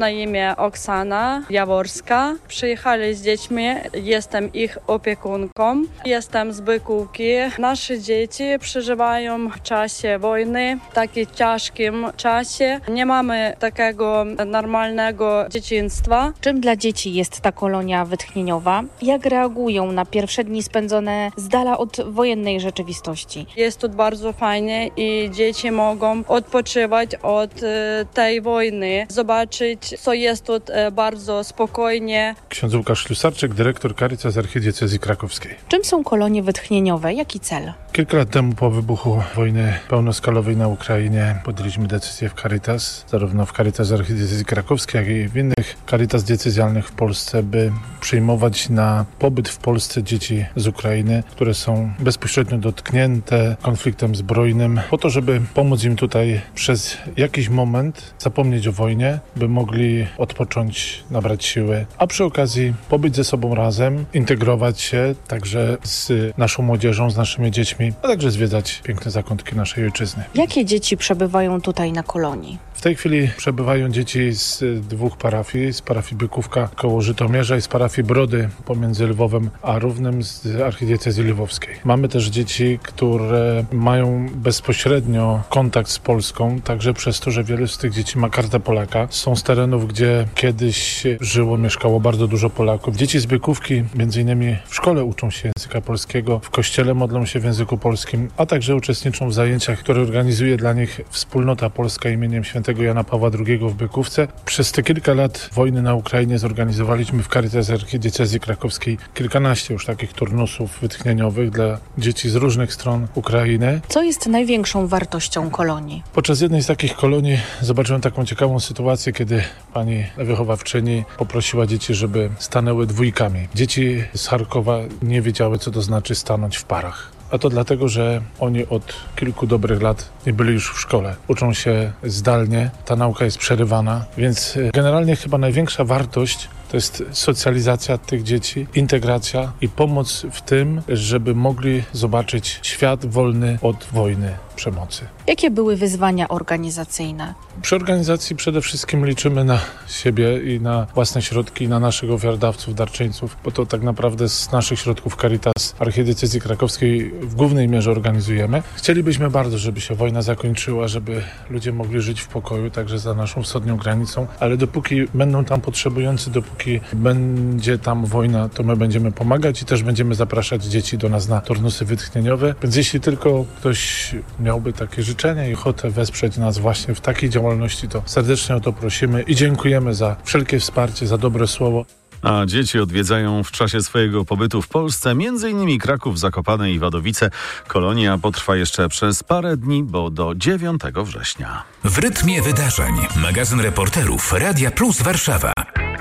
Na imię Oksana Jaworska. Przyjechali z dziećmi, jestem ich opiekunką. Jestem z Bykówki. Nasze dzieci przeżywają w czasie wojny, w takim ciężkim czasie. Nie mamy takiego normalnego dzieciństwa. Czym dla dzieci jest ta kolonia wytchnieniowa? Jak reagują na pierwsze dni spędzone z dala od wojennej rzeczywistości? Jest tu bardzo fajnie i dzieci mogą odpoczywać od tej wojny, zobaczyć, co jest tu bardzo spokojnie. Ksiądz Łukasz Ślusarczyk, dyrektor Caritas Archidiecezji Krakowskiej. Czym są kolonie wytchnieniowe? Jaki cel? Kilka lat temu po wybuchu wojny pełnoskalowej na Ukrainie podjęliśmy decyzję w Caritas, zarówno w Caritas Archidiecezji Krakowskiej, jak i w innych Caritas diecezjalnych w Polsce, by przyjmować na pobyt w Polsce dzieci z Ukrainy, które są bezpośrednio dotknięte konfliktem zbrojnym, po to, żeby pomóc im tutaj przez jakiś moment zapomnieć o wojnie, by mogli odpocząć, nabrać siły, a przy okazji pobyć ze sobą razem, integrować się także z naszą młodzieżą, z naszymi dziećmi, a także zwiedzać piękne zakątki naszej ojczyzny. Jakie dzieci przebywają tutaj na kolonii? W tej chwili przebywają dzieci z dwóch parafii, z parafii Bykówka koło Żytomierza i z parafii Brody pomiędzy Lwowem a Równym z archidiecezji lwowskiej. Mamy też dzieci, które mają bezpośrednio kontakt z Polską, także przez to, że wiele z tych dzieci ma kartę Polaka. Są z terenów, gdzie kiedyś żyło, mieszkało bardzo dużo Polaków. Dzieci z Bykówki między innymi w szkole uczą się języka polskiego, w kościele modlą się w języku polskim, a także uczestniczą w zajęciach, które organizuje dla nich Wspólnota Polska imieniem Świętego Jana Pawła II w Bykówce. Przez te kilka lat wojny na Ukrainie zorganizowaliśmy w Caritas Archidiecezji Krakowskiej kilkanaście już takich turnusów wytchnieniowych dla dzieci z różnych stron Ukrainy. Co jest największą wartością kolonii? Podczas jednej z takich kolonii zobaczyłem taką ciekawą sytuację, kiedy pani wychowawczyni poprosiła dzieci, żeby stanęły dwójkami. Dzieci z Charkowa nie wiedziały, co to znaczy stanąć w parach. A to dlatego, że oni od kilku dobrych lat nie byli już w szkole. Uczą się zdalnie, ta nauka jest przerywana, więc generalnie chyba największa wartość to jest socjalizacja tych dzieci, integracja i pomoc w tym, żeby mogli zobaczyć świat wolny od wojny, przemocy. Jakie były wyzwania organizacyjne? Przy organizacji przede wszystkim liczymy na siebie i na własne środki, na naszych ofiardawców, darczyńców, bo to tak naprawdę z naszych środków Caritas Archidiecezji Krakowskiej w głównej mierze organizujemy. Chcielibyśmy bardzo, żeby się wojna zakończyła, żeby ludzie mogli żyć w pokoju, także za naszą wschodnią granicą, ale dopóki będą tam potrzebujący, dopóki będzie tam wojna, to my będziemy pomagać i też będziemy zapraszać dzieci do nas na turnusy wytchnieniowe. Więc jeśli tylko ktoś miałby takie życzenie i ochotę wesprzeć nas właśnie w takiej działalności, to serdecznie o to prosimy i dziękujemy za wszelkie wsparcie, za dobre słowo. A dzieci odwiedzają w czasie swojego pobytu w Polsce m.in. Kraków, Zakopane i Wadowice. Kolonia potrwa jeszcze przez parę dni, bo do 9 września. W rytmie wydarzeń. Magazyn reporterów Radia Plus Warszawa.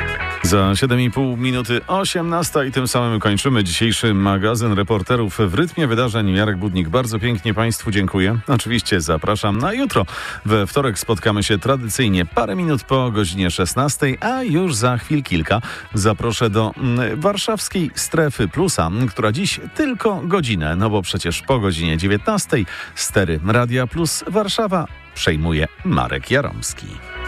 Za 7,5 minuty 18 i tym samym kończymy dzisiejszy magazyn reporterów w rytmie wydarzeń. Jarek Budnik, bardzo pięknie Państwu dziękuję. Oczywiście zapraszam na jutro. We wtorek spotkamy się tradycyjnie parę minut po godzinie 16, a już za chwil kilka zaproszę do warszawskiej Strefy Plusa, która dziś tylko godzinę, no bo przecież po godzinie 19 stery Radia Plus Warszawa przejmuje Marek Jaromski.